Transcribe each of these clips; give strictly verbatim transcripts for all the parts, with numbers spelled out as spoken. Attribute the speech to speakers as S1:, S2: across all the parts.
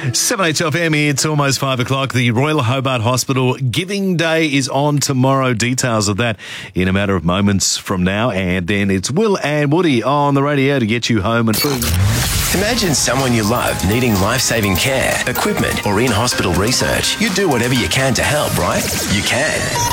S1: seven H F M, it's almost five o'clock. The Royal Hobart Hospital Giving Day is on tomorrow. Details of that in a matter of moments from now. And then it's Will and Woody on the radio to get you home and free.
S2: Imagine someone you love needing life-saving care, equipment, or in-hospital research. You'd do whatever you can to help, right? You can.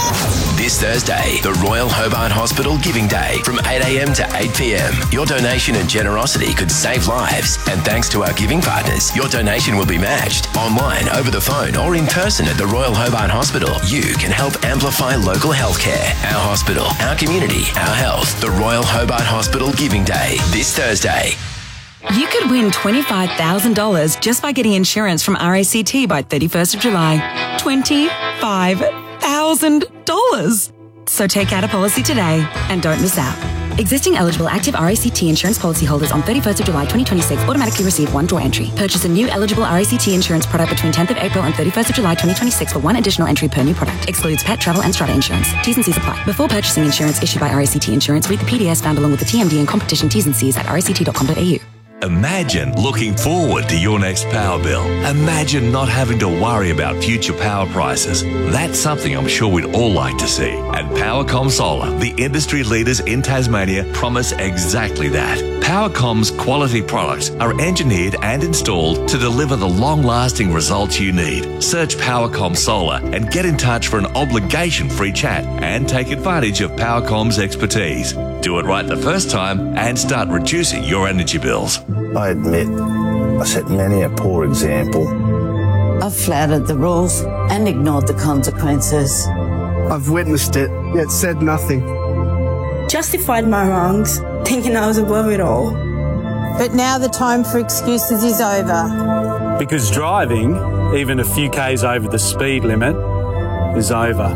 S2: This Thursday, the Royal Hobart Hospital Giving Day from eight a m to eight p m. Your donation and generosity could save lives. And thanks to our giving partners, your donation will be matched online, over the phone, or in person at the Royal Hobart Hospital. You can help amplify local healthcare. Our hospital, our community, our health. The Royal Hobart Hospital Giving Day, this Thursday.
S3: You could win twenty-five thousand dollars just by getting insurance from R A C T by thirty-first of July. twenty-five thousand dollars. So take out a policy today and don't miss out. Existing eligible active R A C T insurance policyholders on thirty-first of July twenty twenty-six automatically receive one draw entry. Purchase a new eligible R A C T insurance product between tenth of April and thirty-first of July twenty twenty-six for one additional entry per new product. Excludes pet, travel and strata insurance. T's and C's apply. Before purchasing insurance issued by R A C T Insurance, read the P D S found along with the T M D and competition T's and C's at r a c t dot com dot a u.
S4: Imagine looking forward to your next power bill. Imagine not having to worry about future power prices. That's something I'm sure we'd all like to see. And Powercom Solar, the industry leaders in Tasmania, promise exactly that. Powercom's quality products are engineered and installed to deliver the long-lasting results you need. Search Powercom Solar and get in touch for an obligation-free chat and take advantage of Powercom's expertise. Do it right the first time and start reducing your energy bills.
S5: I admit, I set many a poor example.
S6: I've flouted the rules and ignored the consequences.
S7: I've witnessed it, yet said nothing.
S8: Justified my wrongs, thinking I was above it all.
S9: But now the time for excuses is over.
S10: Because driving, even a few k's over the speed limit, is over.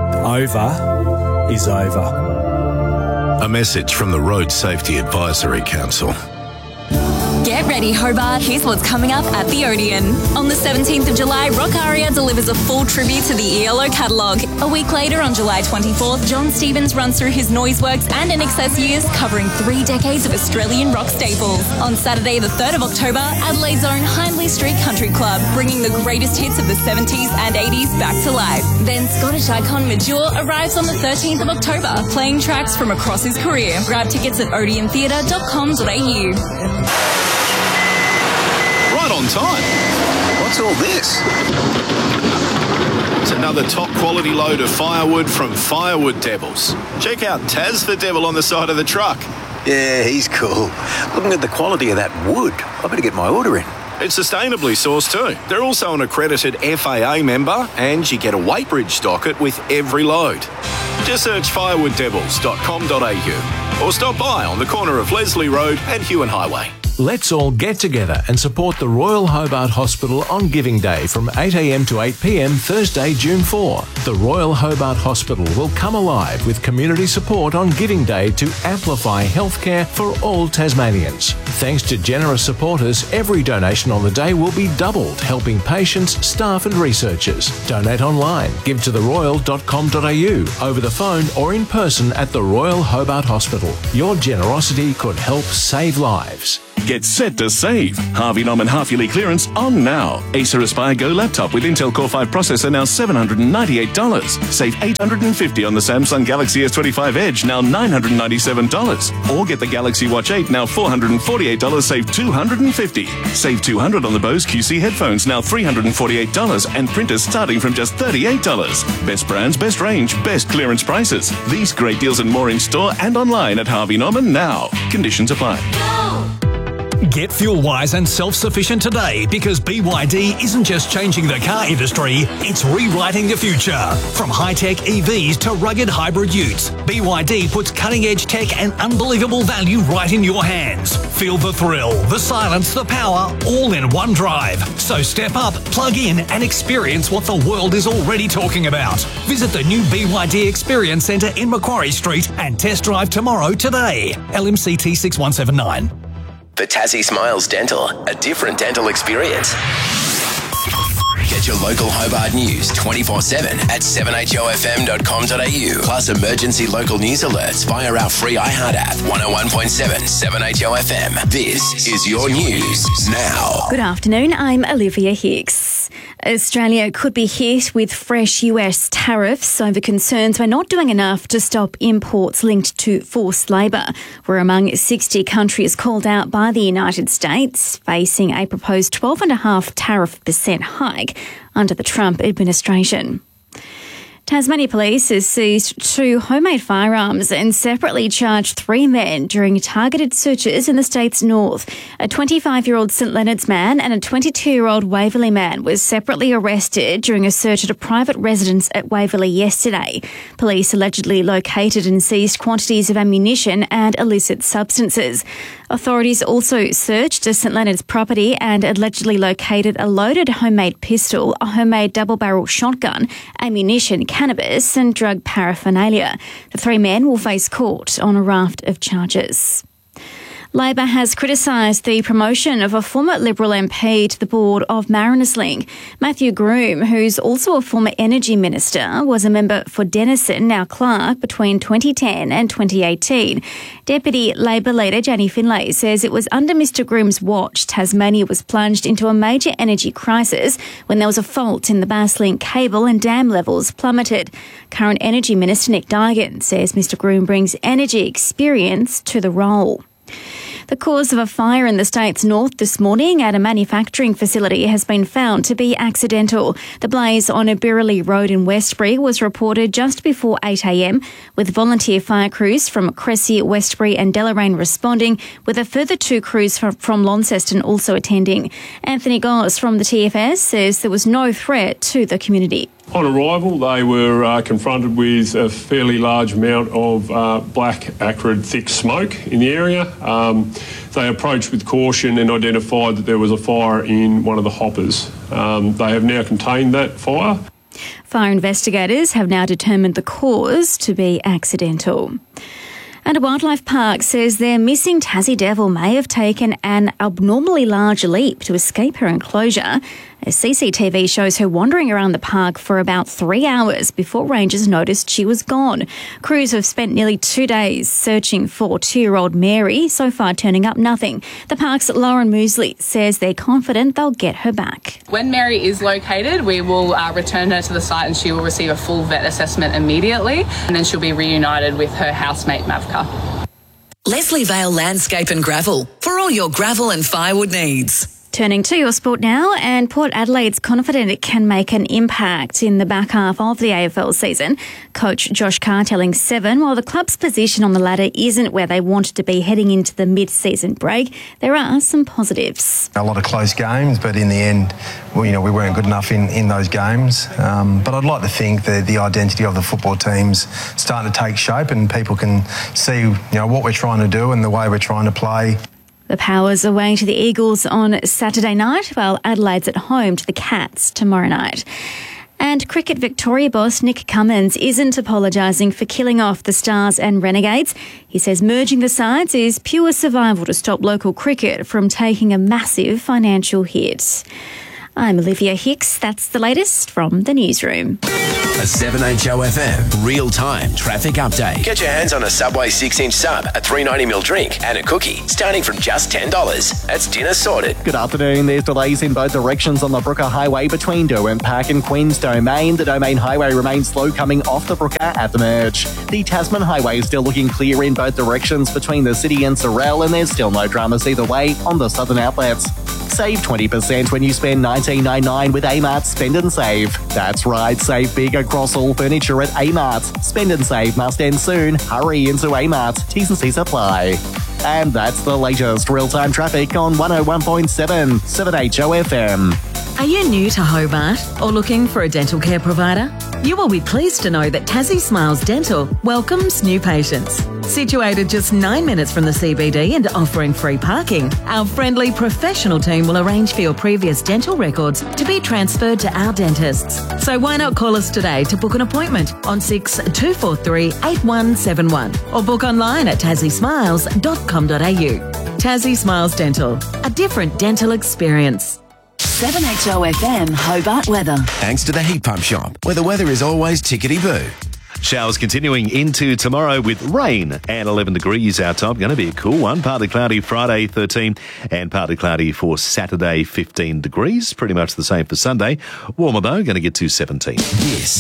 S10: Over is over.
S11: A message from the Road Safety Advisory Council.
S12: Get ready, Hobart. Here's what's coming up at the Odeon. On the seventeenth of July, Rock Aria delivers a full tribute to the E L O catalogue. A week later, on July twenty-fourth, John Stevens runs through his Noiseworks and N X S years, covering three decades of Australian rock staples. On Saturday, the third of October, Adelaide's own Hindley Street Country Club, bringing the greatest hits of the seventies and eighties back to life. Then Scottish icon Major arrives on the thirteenth of October, playing tracks from across his career. Grab tickets at odeon theatre dot com dot a u.
S13: Right on time. What's all this? It's another top quality load of firewood from Firewood Devils. Check out Taz the Devil on the side of the truck.
S2: Yeah, he's cool. Looking at the quality of that wood, I better get my order in.
S13: It's sustainably sourced too. They're also an accredited F A A member, and you get a weighbridge docket with every load. Just search firewood devils dot com dot a u or stop by on the corner of Leslie Road and Hewan Highway.
S14: Let's all get together and support the Royal Hobart Hospital on Giving Day from eight a m to eight p m Thursday, June fourth. The Royal Hobart Hospital will come alive with community support on Giving Day to amplify healthcare for all Tasmanians. Thanks to generous supporters, every donation on the day will be doubled, helping patients, staff and researchers. Donate online, give to the royal dot com dot a u, over the phone or in person at the Royal Hobart Hospital. Your generosity could help save lives.
S15: Get set to save. Harvey Norman half-yearly clearance on now. Acer Aspire Go laptop with Intel Core five processor now seven hundred ninety-eight dollars. Save eight hundred fifty dollars on the Samsung Galaxy S twenty-five Edge, now nine hundred ninety-seven dollars. Or get the Galaxy Watch eight, now four hundred forty-eight dollars, save two hundred fifty dollars. Save two hundred dollars on the Bose Q C headphones, now three hundred forty-eight dollars, and printers starting from just thirty-eight dollars. Best brands, best range, best clearance prices. These great deals and more in store and online at Harvey Norman now. Conditions apply.
S16: Get fuel-wise and self-sufficient today, because B Y D isn't just changing the car industry, it's rewriting the future. From high-tech E Vs to rugged hybrid utes, B Y D puts cutting-edge tech and unbelievable value right in your hands. Feel the thrill, the silence, the power, all in one drive. So step up, plug in and experience what the world is already talking about. Visit the new B Y D Experience Centre in Macquarie Street and test drive tomorrow today. L M C T six one seven nine.
S2: The Tassie Smiles Dental, a different dental experience. Get your local Hobart news twenty-four seven at seven h o f m dot com dot a u. Plus emergency local news alerts via our free iHeart app. one oh one point seven, seven H O F M. This is your news now.
S17: Good afternoon, I'm Olivia Hicks. Australia could be hit with fresh U S tariffs over concerns we're not doing enough to stop imports linked to forced labour. We're among sixty countries called out by the United States, facing a proposed twelve point five tariff percent hike under the Trump administration. Tasmania Police has seized two homemade firearms and separately charged three men during targeted searches in the state's north. A twenty-five-year-old St Leonard's man and a twenty-two-year-old Waverley man was separately arrested during a search at a private residence at Waverley yesterday. Police allegedly located and seized quantities of ammunition and illicit substances. Authorities also searched a St Leonard's property and allegedly located a loaded homemade pistol, a homemade double-barrel shotgun, ammunition, cannabis and drug paraphernalia. The three men will face court on a raft of charges. Labor has criticised the promotion of a former Liberal M P to the board of Mariners Link. Matthew Groom, who's also a former Energy Minister, was a member for Denison, now Clark, between twenty ten and twenty eighteen. Deputy Labor leader Jenny Finlay says it was under Mr Groom's watch Tasmania was plunged into a major energy crisis when there was a fault in the Basslink cable and dam levels plummeted. Current Energy Minister Nick Duigan says Mr Groom brings energy experience to the role. The cause of a fire in the state's north this morning at a manufacturing facility has been found to be accidental. The blaze on Birrelly Road in Westbury was reported just before eight a m, with volunteer fire crews from Cressy, Westbury and Deloraine responding, with a further two crews from, from Launceston also attending. Anthony Goss from the T F S says there was no threat to the community.
S18: On arrival, they were uh, confronted with a fairly large amount of uh, black, acrid, thick smoke in the area. Um, they approached with caution and identified that there was a fire in one of the hoppers. Um, they have now contained that fire.
S17: Fire investigators have now determined the cause to be accidental. And a wildlife park says their missing Tassie devil may have taken an abnormally large leap to escape her enclosure. A C C T V shows her wandering around the park for about three hours before rangers noticed she was gone. Crews have spent nearly two days searching for two-year-old Mary, so far turning up nothing. The park's Lauren Moosley says they're confident they'll get her back.
S19: When Mary is located, we will uh, return her to the site and she will receive a full vet assessment immediately, and then she'll be reunited with her housemate Mavka.
S20: Leslie Vale Landscape and Gravel for all your gravel and firewood needs.
S17: Turning to your sport now, and Port Adelaide's confident it can make an impact in the back half of the A F L season. Coach Josh Carr telling Seven, while the club's position on the ladder isn't where they wanted to be heading into the mid-season break, there are some positives.
S21: A lot of close games, but in the end, well, you know, we weren't good enough in, in those games. Um, but I'd like to think that the identity of the football team's starting to take shape and people can see, you know, what we're trying to do and the way we're trying to play.
S17: The Powers away to the Eagles on Saturday night, while Adelaide's at home to the Cats tomorrow night. And Cricket Victoria boss Nick Cummins isn't apologising for killing off the Stars and Renegades. He says merging the sides is pure survival to stop local cricket from taking a massive financial hit. I'm Olivia Hicks. That's the latest from the newsroom.
S2: A seven H O F M real-time traffic update. Get your hands on a Subway six-inch sub, a three ninety ml drink and a cookie starting from just ten dollars. That's dinner sorted.
S22: Good afternoon. There's delays in both directions on the Brooker Highway between Derwent Park and Queen's Domain. The Domain Highway remains slow coming off the Brooker at the merge. The Tasman Highway is still looking clear in both directions between the city and Sorell, and there's still no dramas either way on the southern outlets. Save twenty percent when you spend nineteen ninety-nine with Amart Spend and Save. That's right, save big across all furniture at Amart. Spend and Save must end soon. Hurry into Amart. T's and C's apply. And that's the latest real-time traffic on one oh one point seven, seven H O F M.
S23: Are you new to Hobart or looking for a dental care provider? You will be pleased to know that Tassie Smiles Dental welcomes new patients. Situated just nine minutes from the C B D and offering free parking, our friendly professional team will arrange for your previous dental records to be transferred to our dentists. So why not call us today to book an appointment on six two four three, eight one seven one or book online at tassie smiles dot com dot a u. Tassie Smiles Dental, a different dental experience.
S20: seven H O F M Hobart weather.
S2: Thanks to the Heat Pump Shop, where the weather is always tickety-boo.
S1: Showers continuing into tomorrow with rain and eleven degrees our top. Going to be a cool one. Partly cloudy Friday, thirteen, and partly cloudy for Saturday, fifteen degrees. Pretty much the same for Sunday. Warmer though, going to get to seventeen.
S2: This